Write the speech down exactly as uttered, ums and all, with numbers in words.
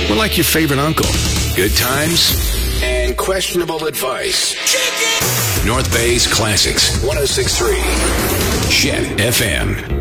We're like your favorite uncle. Good times and questionable advice. North Bay's Classics, one oh six point three. Shed F M.